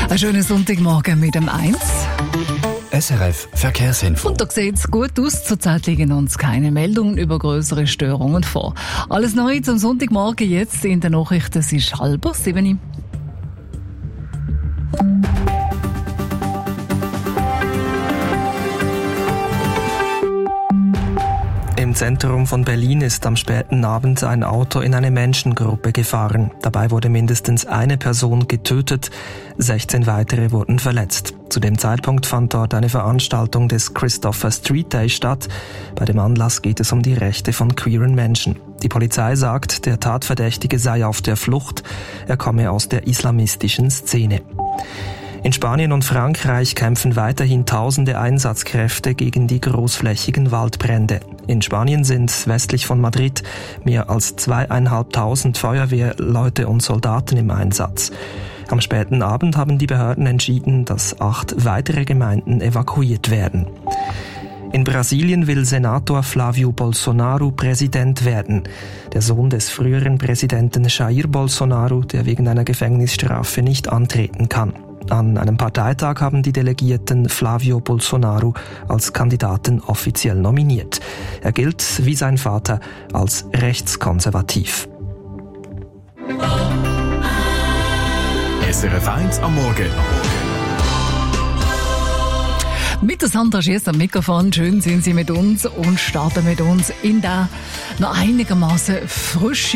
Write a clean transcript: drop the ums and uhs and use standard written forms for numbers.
Einen schönen Sonntagmorgen mit dem 1. SRF Verkehrsinfo. Und da sieht es gut aus. Zurzeit liegen uns keine Meldungen über größere Störungen vor. Alles neu zum Sonntagmorgen jetzt in den Nachrichten. Es ist 6:30. Im Zentrum von Berlin ist am späten Abend ein Auto in eine Menschengruppe gefahren. Dabei wurde mindestens eine Person getötet, 16 weitere wurden verletzt. Zu dem Zeitpunkt fand dort eine Veranstaltung des Christopher Street Day statt. Bei dem Anlass geht es um die Rechte von queeren Menschen. Die Polizei sagt, der Tatverdächtige sei auf der Flucht. Er komme aus der islamistischen Szene. In Spanien und Frankreich kämpfen weiterhin tausende Einsatzkräfte gegen die großflächigen Waldbrände. In Spanien sind westlich von Madrid mehr als 2.500 Feuerwehrleute und Soldaten im Einsatz. Am späten Abend haben die Behörden entschieden, dass 8 weitere Gemeinden evakuiert werden. In Brasilien will Senator Flávio Bolsonaro Präsident werden. Der Sohn des früheren Präsidenten Jair Bolsonaro, der wegen einer Gefängnisstrafe nicht antreten kann. An einem Parteitag haben die Delegierten Flávio Bolsonaro als Kandidaten offiziell nominiert. Er gilt, wie sein Vater, als rechtskonservativ. SRF 1 am Morgen. Mit der Sandra Schiess am Mikrofon. Schön sind Sie mit uns und starten mit uns in der noch einigermaßen frischen